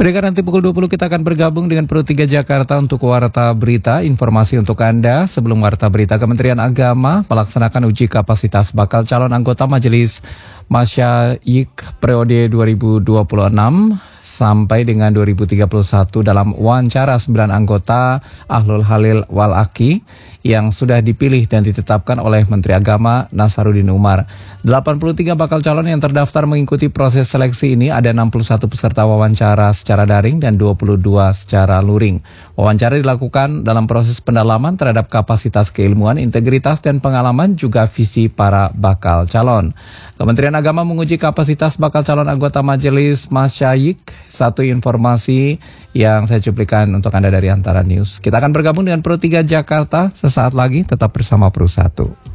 Mereka nanti pukul 20 kita akan bergabung dengan Pro 3 Jakarta untuk Warta Berita. Informasi untuk Anda, sebelum Warta Berita, Kementerian Agama melaksanakan uji kapasitas bakal calon anggota Majelis Masyayikh periode 2026 sampai dengan 2031 dalam wawancara 9 anggota Ahlul Halil wal Aqi yang sudah dipilih dan ditetapkan oleh Menteri Agama Nasaruddin Umar. 83 bakal calon yang terdaftar mengikuti proses seleksi ini, ada 61 peserta wawancara secara daring dan 22 secara luring. Wawancara dilakukan dalam proses pendalaman terhadap kapasitas keilmuan, integritas dan pengalaman juga visi para bakal calon. Kementerian Agama menguji kapasitas bakal calon anggota Majelis Masyayikh. Satu informasi yang saya cuplikan untuk Anda dari Antara News. Kita akan bergabung dengan Pro 3 Jakarta sesaat lagi, tetap bersama Pro 1.